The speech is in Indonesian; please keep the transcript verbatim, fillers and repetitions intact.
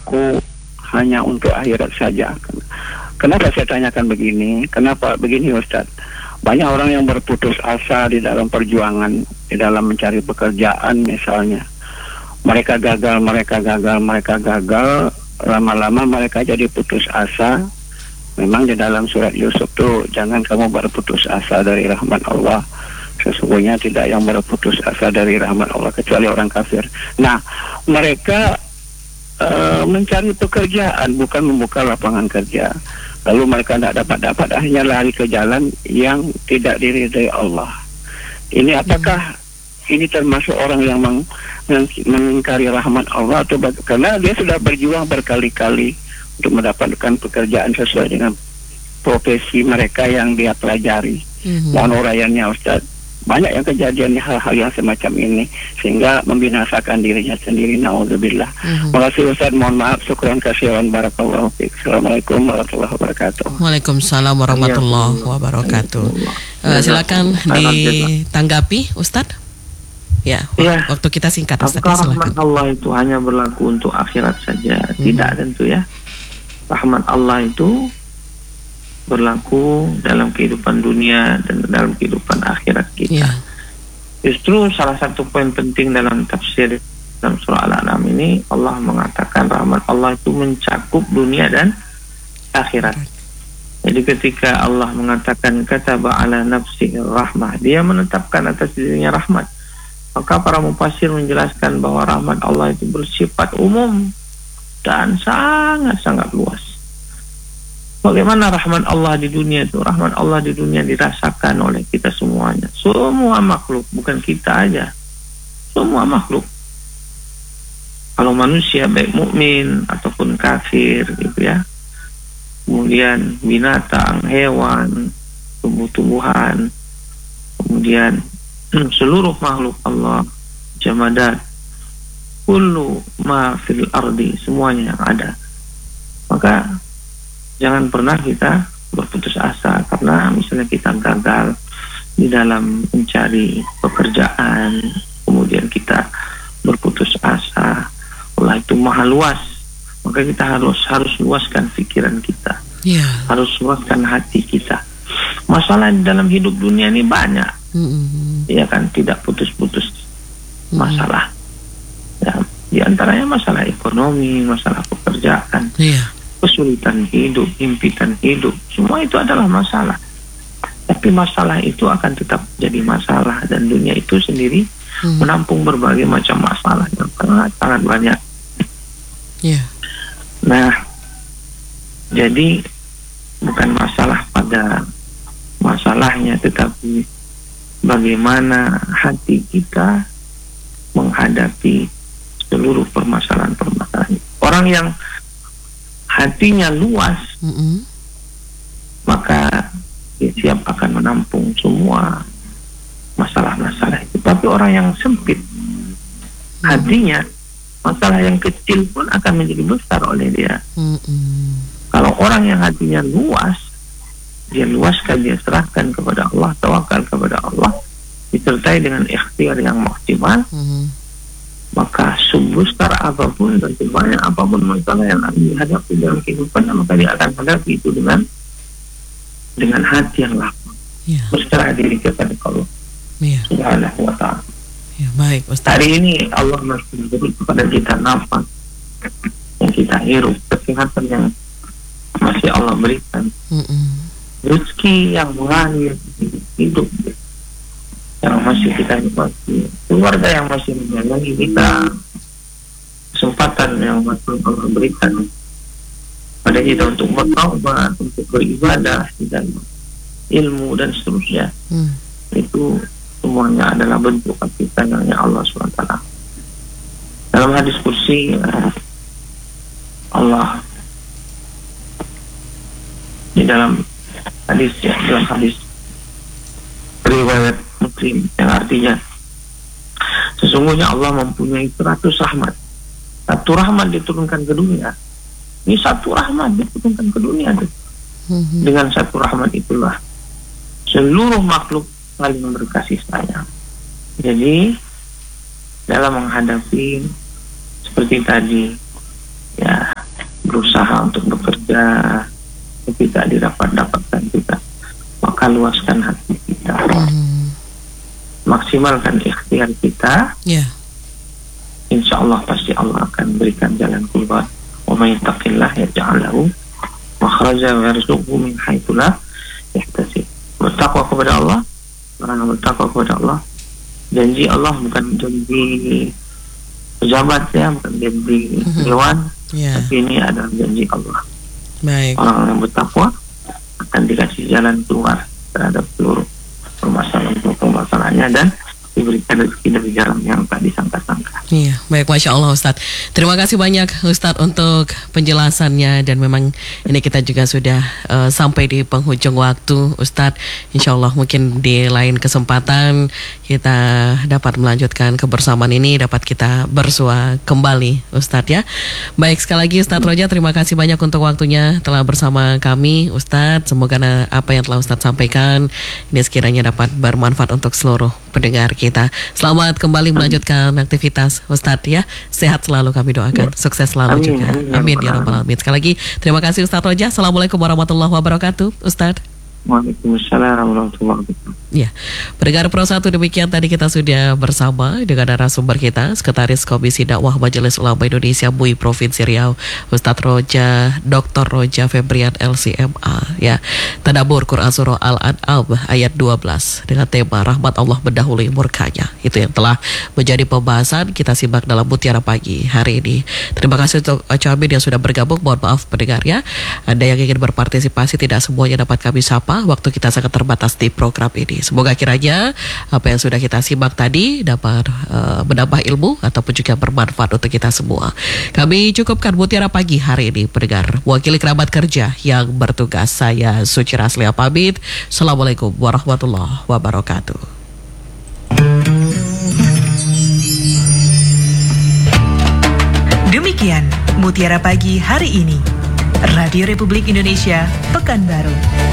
berlaku hanya untuk akhirat saja. Kenapa saya tanyakan begini? Kenapa begini Ustaz? Banyak orang yang berputus asa di dalam perjuangan, di dalam mencari pekerjaan misalnya. Mereka gagal, mereka gagal, mereka gagal, lama-lama mereka jadi putus asa. Memang di dalam surat Yusuf tuh, jangan kamu berputus asa dari rahmat Allah. Sesungguhnya tidak yang berputus asa dari rahmat Allah kecuali orang kafir. Nah, mereka uh, mencari pekerjaan, bukan membuka lapangan kerja. Lalu mereka tidak dapat-dapat, akhirnya lari ke jalan yang tidak diridai Allah. Ini apakah ini termasuk orang yang meng, meng, mengingkari rahmat Allah atau bag- karena dia sudah berjuang berkali-kali untuk mendapatkan pekerjaan sesuai dengan profesi mereka yang dia pelajari. Mm-hmm. Mohon uraiannya Ustaz. Banyak yang kejadian hal-hal yang semacam ini sehingga membinasakan dirinya sendiri. Na'udzubillah. Mm-hmm. Terima kasih Ustaz, mohon maaf, syukran kasihan, barakallahu fiik. Assalamualaikum warahmatullahi wabarakatuh. Waalaikumsalam warahmatullahi wabarakatuh. Uh, silakan ditanggapi Ustaz. Ya, ya, waktu kita singkat Ustaz. Apakah rahmat Allah itu hanya berlaku untuk akhirat saja? Mm-hmm. Tidak tentu ya. Rahmat Allah itu berlaku dalam kehidupan dunia dan dalam kehidupan akhirat kita. Yeah. Justru salah satu poin penting dalam tafsir dalam surah Al-An'am ini, Allah mengatakan rahmat Allah itu mencakup dunia dan akhirat. Jadi ketika Allah mengatakan kataba ala nafsi rahmah, dia menetapkan atas dirinya rahmat. Maka para mufassir menjelaskan bahwa rahmat Allah itu bersifat umum dan sangat-sangat luas. Bagaimana rahmat Allah di dunia itu? Rahmat Allah di dunia dirasakan oleh kita semuanya. Semua makhluk, bukan kita aja. Semua makhluk. Kalau manusia baik mukmin ataupun kafir gitu ya. Kemudian binatang, hewan, tumbuh-tumbuhan. Kemudian seluruh makhluk Allah, jamadat, kullu ma fil ardi, semuanya yang ada. Maka jangan pernah kita berputus asa karena misalnya kita gagal di dalam mencari pekerjaan, kemudian kita berputus asa. Allah itu maha luas, maka kita harus harus luaskan pikiran kita, yeah. harus luaskan hati kita. Masalah di dalam hidup dunia ini banyak, mm-hmm. ya kan, tidak putus-putus masalah. Mm-hmm. Ya, di antaranya masalah ekonomi, masalah pekerjaan. Yeah. Kesulitan hidup, impitan hidup, semua itu adalah masalah. Tapi masalah itu akan tetap jadi masalah dan dunia itu sendiri hmm. menampung berbagai macam masalah yang sangat sangat banyak. Yeah. Nah, jadi bukan masalah pada masalahnya, tetapi bagaimana hati kita menghadapi seluruh permasalahan-permasalahan. Orang yang hatinya luas, mm-hmm. maka dia siap akan menampung semua masalah-masalah itu. Tapi orang yang sempit mm-hmm. hatinya, masalah yang kecil pun akan menjadi besar oleh dia. Mm-hmm. Kalau orang yang hatinya luas, dia luaskan, dia serahkan kepada Allah, tawakal kepada Allah, disertai dengan ikhtiar yang maksimal, mm-hmm. maka sebesar apapun dan sebanyak apapun masalah yang akan dihadapi dalam kehidupan, maka dia akan hadapi itu dengan dengan hati yang lapang, yeah. berserah diri kepada Allah yeah. Subhanahu wa ta'ala. Ya, baik, Ustaz. Hari ini Allah masih memberi kepada kita nafas yang kita hirup, kesehatan yang masih Allah berikan, mm-mm. rezeki yang mengalir hidup yang masih kita nikmati, keluarga yang masih menyayangi kita, kesempatan yang masih Allah berikan pada kita untuk bertaubat, untuk beribadah dan ilmu dan seterusnya. Hmm. Itu semuanya adalah bentuk kasih sayangnya Allah subhanahu wa taala. Dalam hadis kursi Allah di dalam hadis ya, dalam hadis riwayat Muslim yang artinya sesungguhnya Allah mempunyai seratus rahmat. Satu rahmat diturunkan ke dunia. Ini satu rahmat diturunkan ke dunia. Mm-hmm. Dengan satu rahmat itulah seluruh makhluk saling berkasih sayang. Jadi dalam menghadapi seperti tadi ya berusaha untuk bekerja tapi tak didapat-dapatkan juga, maka luaskan hati kita, Hmm. maksimalkan ikhtiar kita. Ya. Insya Allah pasti Allah akan berikan jalan keluar. Wa may yattaqillah yaj'al lahu makhraja wa yarzuqhu min haitsu la yahtasib. Bertakwa kepada Allah, orang yang bertakwa kepada Allah, janji Allah bukan janji pejabat ya, bukan janji dewan, Ya. tapi ini adalah janji Allah. Baik. Orang yang bertakwa akan dikasih jalan keluar terhadap seluruh permasalahan-permasalahannya dan diberikan rezeki dari jalan yang tak disangka-sangka. Iya, baik, Masya Allah Ustadz. Terima kasih banyak Ustadz untuk penjelasannya, dan memang ini kita juga sudah uh, sampai di penghujung waktu Ustadz. Insya Allah mungkin di lain kesempatan kita dapat melanjutkan kebersamaan ini, dapat kita bersua kembali Ustadz ya. Baik, sekali lagi Ustadz Roja, terima kasih banyak untuk waktunya telah bersama kami Ustadz. Semoga apa yang telah Ustadz sampaikan ini sekiranya dapat bermanfaat untuk seluruh pendengar kita. Selamat kembali melanjutkan aktivitas Ustadz ya. Sehat selalu kami doakan. Sukses selalu Amin, juga. amin, Amin ya rabbal alamin. Sekali lagi terima kasih Ustadz Roja. Assalamualaikum warahmatullahi wabarakatuh Ustadz. Waalaikumsalam warahmatullahi wabarakatuh. Ya, pendengar Pro satu, demikian tadi kita sudah bersama dengan narasumber kita, Sekretaris Komisi Dakwah Majelis Ulama Indonesia M U I Provinsi Riau, Ustadz Roja, Doktor Roja Febrian L C M A. Ya, tadabbur Quran Surah Al-An'am ayat dua belas dengan tema rahmat Allah mendahului murkanya. Itu yang telah menjadi pembahasan kita simak dalam Mutiara Pagi hari ini. Terima kasih untuk Amin yang sudah bergabung. Mohon maaf pendengar ya, Anda yang ingin berpartisipasi tidak semuanya dapat kami sapa. Waktu kita sangat terbatas di program ini. Semoga kiranya apa yang sudah kita simak tadi dapat uh, menambah ilmu ataupun juga bermanfaat untuk kita semua. Kami cukupkan Mutiara Pagi hari ini, pendengar. Wakili kerabat kerja yang bertugas, saya Suci Raslia pamit. Assalamualaikum warahmatullahi wabarakatuh. Demikian Mutiara Pagi hari ini. Radio Republik Indonesia, Pekanbaru.